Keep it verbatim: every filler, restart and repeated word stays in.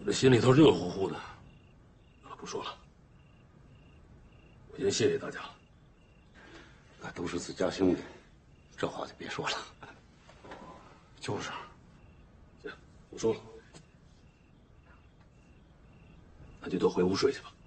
这心里头热乎乎的。不说了，我先谢谢大家了。 那都是自家兄弟，这话就别说了。 就是。 行，不说了，那就都回屋睡去吧。